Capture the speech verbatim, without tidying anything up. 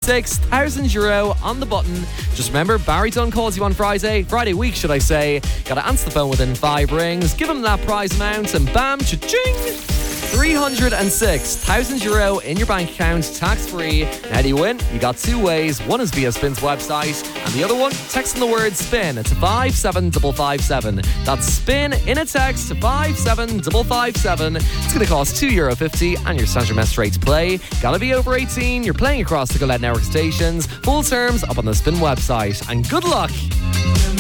six thousand euro on the button. Just remember, Barry Dunn calls you on Friday, Friday week, should I say. Gotta answer the phone within five rings, give him that prize amount, and bam, cha-ching! three hundred six thousand euro in your bank account, tax-free. And how do you win? You got two ways. One is via Spin's website, and the other one, texting the word SPIN to five seven five five seven. That's SPIN in a text to five seven five five seven. It's going to cost two euro fifty, and your standard message rate to play. Gotta be over eighteen. You're playing across the Gillette Network stations. Full terms up on the Spin website. And good luck!